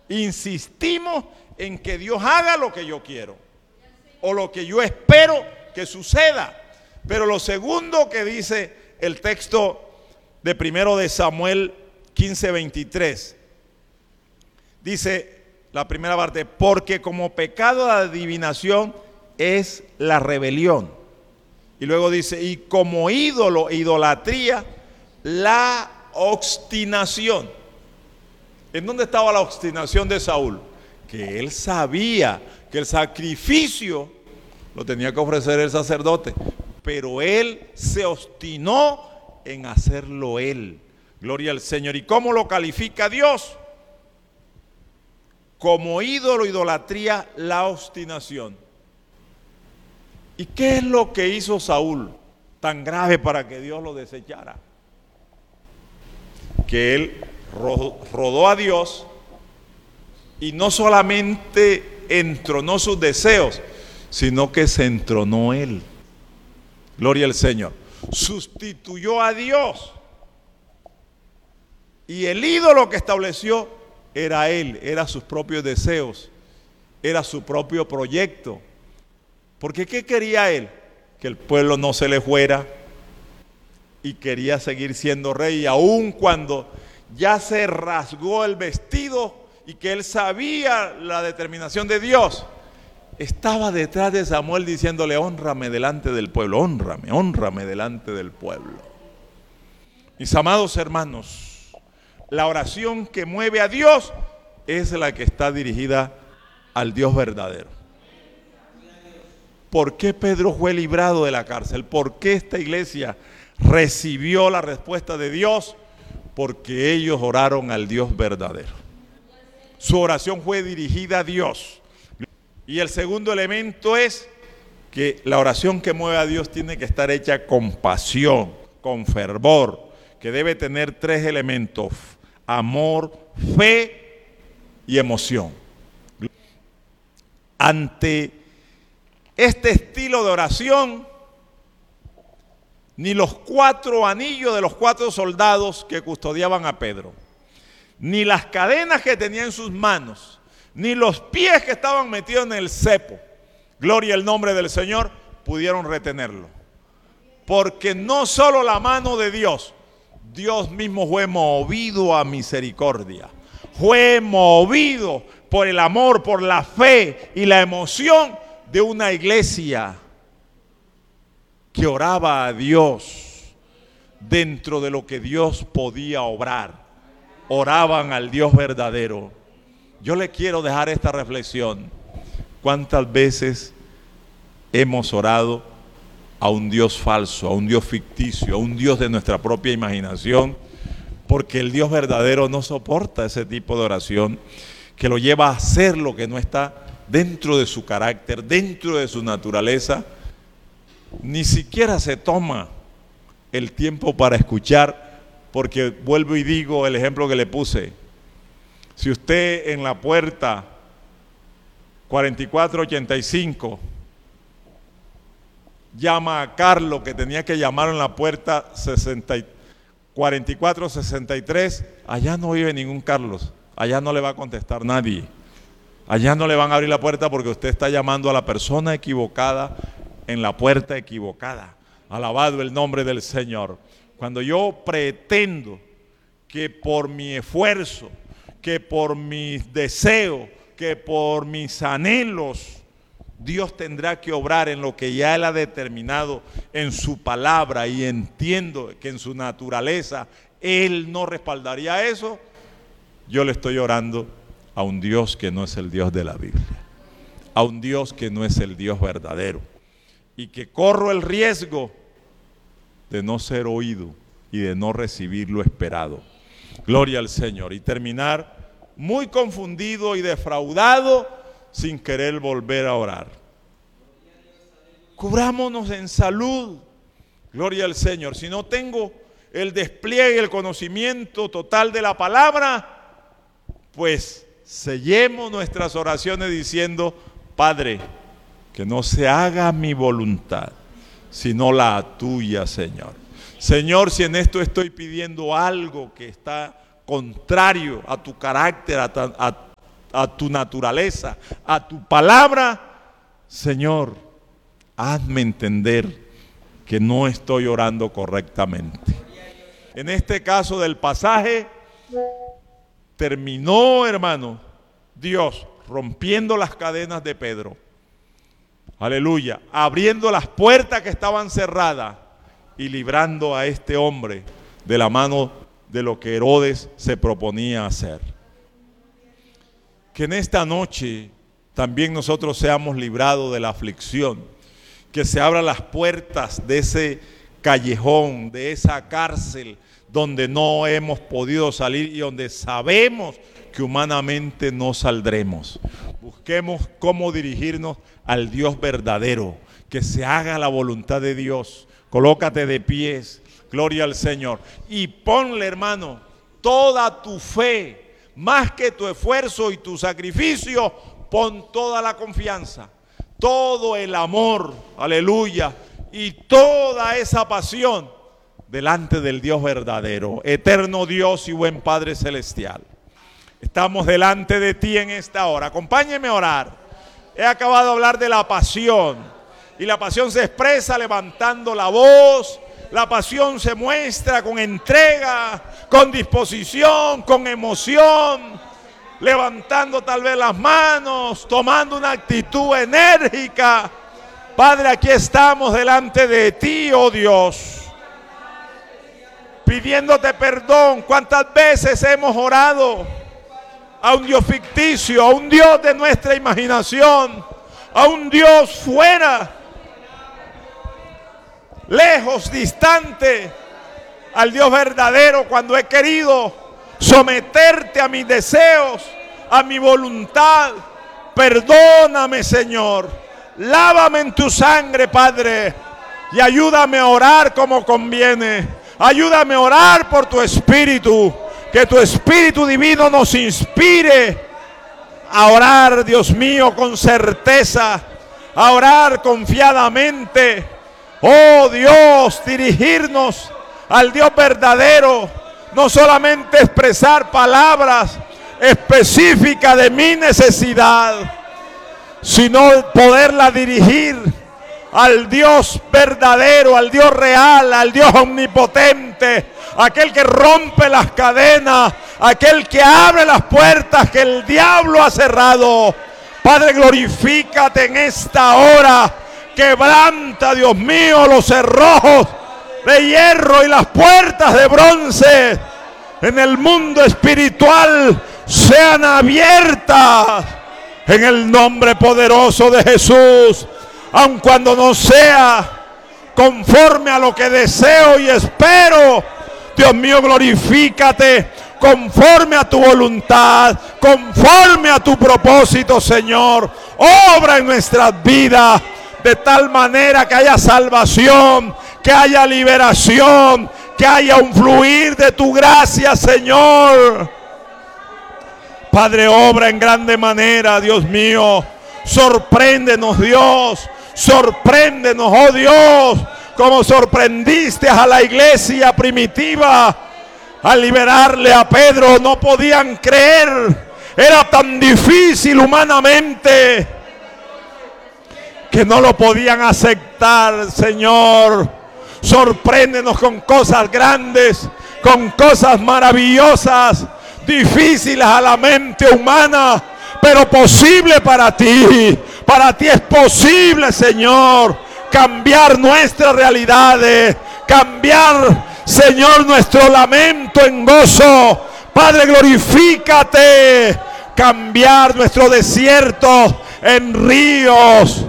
Insistimos en que Dios haga lo que yo quiero o lo que yo espero que suceda. Pero lo segundo que dice el texto de 1 de Samuel 15:23, dice la primera parte: porque como pecado de adivinación es la rebelión. Y luego dice: y como ídolo, idolatría, la obstinación. ¿En dónde estaba la obstinación de Saúl? Que él sabía que el sacrificio lo tenía que ofrecer el sacerdote, pero él se obstinó en hacerlo él. Gloria al Señor. ¿Y cómo lo califica Dios? Como ídolo, idolatría, la obstinación. ¿Y qué es lo que hizo Saúl tan grave para que Dios lo desechara? Que él rodó a Dios y no solamente entronó sus deseos, sino que se entronó él. Gloria al Señor. Sustituyó a Dios. Y el ídolo que estableció era él, era sus propios deseos, era su propio proyecto. Porque ¿qué quería él? Que el pueblo no se le fuera, y quería seguir siendo rey, y aun cuando ya se rasgó el vestido y que él sabía la determinación de Dios, estaba detrás de Samuel diciéndole: hónrame delante del pueblo, hónrame delante del pueblo. Mis amados hermanos, la oración que mueve a Dios es la que está dirigida al Dios verdadero. ¿Por qué Pedro fue librado de la cárcel? ¿Por qué esta iglesia recibió la respuesta de Dios? Porque ellos oraron al Dios verdadero. Su oración fue dirigida a Dios. Y el segundo elemento es que la oración que mueve a Dios tiene que estar hecha con pasión, con fervor, que debe tener tres elementos: amor, fe y emoción. Ante este estilo de oración, ni los 4 anillos de los 4 soldados que custodiaban a Pedro, ni las cadenas que tenía en sus manos, ni los pies que estaban metidos en el cepo, gloria al nombre del Señor, pudieron retenerlo. Porque no solo la mano de Dios, Dios mismo fue movido a misericordia, fue movido por el amor, por la fe y la emoción de una iglesia que oraba a Dios dentro de lo que Dios podía obrar. Oraban al Dios verdadero. Yo le quiero dejar esta reflexión: ¿cuántas veces hemos orado a un Dios falso, a un Dios ficticio, a un Dios de nuestra propia imaginación? Porque el Dios verdadero no soporta ese tipo de oración que lo lleva a hacer lo que no está dentro de su carácter, dentro de su naturaleza. Ni siquiera se toma el tiempo para escuchar, porque vuelvo y digo el ejemplo que le puse. Si usted en la puerta 4485 llama a Carlos, que tenía que llamar en la puerta 4463, allá no vive ningún Carlos, allá no le va a contestar nadie, allá no le van a abrir la puerta, porque usted está llamando a la persona equivocada en la puerta equivocada. Alabado el nombre del Señor. Cuando yo pretendo que por mi esfuerzo, que por mis deseos, que por mis anhelos, Dios tendrá que obrar en lo que ya Él ha determinado en su palabra, y entiendo que en su naturaleza Él no respaldaría eso, yo le estoy orando a un Dios que no es el Dios de la Biblia, a un Dios que no es el Dios verdadero, y que corro el riesgo de no ser oído y de no recibir lo esperado. Gloria al Señor. Y terminar muy confundido y defraudado, sin querer volver a orar. Cubrámonos en salud. Gloria al Señor. Si no tengo el despliegue, el conocimiento total de la palabra, pues sellemos nuestras oraciones diciendo: Padre, que no se haga mi voluntad, sino la tuya, Señor. Señor, si en esto estoy pidiendo algo que está contrario a tu carácter, a tu naturaleza, a tu palabra, Señor, hazme entender que no estoy orando correctamente. En este caso del pasaje, terminó, hermano, Dios rompiendo las cadenas de Pedro. Aleluya. Abriendo las puertas que estaban cerradas y librando a este hombre de la mano de lo que Herodes se proponía hacer. Que en esta noche también nosotros seamos librados de la aflicción. Que se abran las puertas de ese callejón, de esa cárcel donde no hemos podido salir y donde sabemos que humanamente no saldremos. Busquemos cómo dirigirnos al Dios verdadero, que se haga la voluntad de Dios. Colócate de pies, gloria al Señor, y ponle, hermano, toda tu fe, más que tu esfuerzo y tu sacrificio, pon toda la confianza, todo el amor, aleluya, y toda esa pasión delante del Dios verdadero, eterno Dios y buen Padre celestial. Estamos delante de ti en esta hora. Acompáñeme a orar. He acabado de hablar de la pasión. Y la pasión se expresa levantando la voz. La pasión se muestra con entrega, con disposición, con emoción. Levantando tal vez las manos, tomando una actitud enérgica. Padre, aquí estamos delante de ti, oh Dios. Pidiéndote perdón. ¿Cuántas veces hemos orado a un Dios ficticio, a un Dios de nuestra imaginación, a un Dios fuera, lejos, distante, al Dios verdadero, cuando he querido someterte a mis deseos, a mi voluntad? Perdóname, Señor, lávame en tu sangre, Padre, y ayúdame a orar como conviene. Ayúdame a orar por tu Espíritu. Que tu Espíritu Divino nos inspire a orar, Dios mío, con certeza, a orar confiadamente. Oh Dios, dirigirnos al Dios verdadero, no solamente expresar palabras específicas de mi necesidad, sino poderla dirigir al Dios verdadero, al Dios real, al Dios omnipotente, aquel que rompe las cadenas, aquel que abre las puertas que el diablo ha cerrado. Padre, glorifícate en esta hora. Quebranta, Dios mío, los cerrojos de hierro y las puertas de bronce en el mundo espiritual sean abiertas en el nombre poderoso de Jesús. Aun cuando no sea conforme a lo que deseo y espero, Dios mío, glorifícate conforme a tu voluntad, conforme a tu propósito, Señor. Obra en nuestras vidas de tal manera que haya salvación, que haya liberación, que haya un fluir de tu gracia, Señor. Padre, obra en grande manera, Dios mío. Sorpréndenos, Dios. Sorpréndenos, oh Dios, como sorprendiste a la iglesia primitiva al liberarle a Pedro. No podían creer, era tan difícil humanamente que no lo podían aceptar, Señor. Sorpréndenos con cosas grandes, con cosas maravillosas, difíciles a la mente humana, pero posible para ti. Para ti es posible, Señor, cambiar nuestras realidades, cambiar, Señor, nuestro lamento en gozo. Padre, glorifícate, cambiar nuestro desierto en ríos,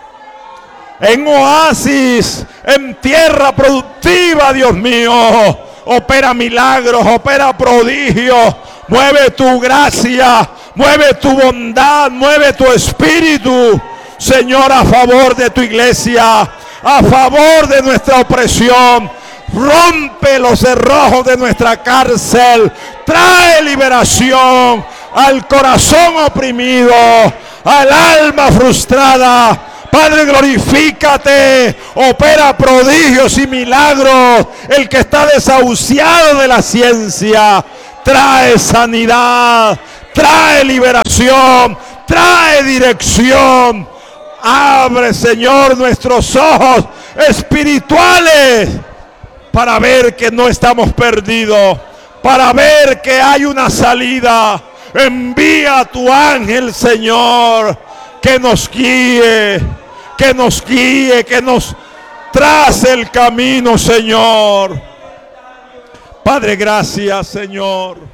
en oasis, en tierra productiva, Dios mío. Opera milagros, opera prodigios, mueve tu gracia, mueve tu bondad, mueve tu espíritu, Señor, a favor de tu iglesia, a favor de nuestra opresión. Rompe los cerrojos de nuestra cárcel, trae liberación al corazón oprimido, al alma frustrada. Padre, glorifícate, opera prodigios y milagros. El que está desahuciado de la ciencia, trae sanidad, trae liberación. dirección, trae dirección. Abre, Señor, nuestros ojos espirituales para ver que no estamos perdidos, para ver que hay una salida. Envía a tu ángel, Señor, que nos guíe, que nos trace el camino, Señor. Padre, gracias, Señor.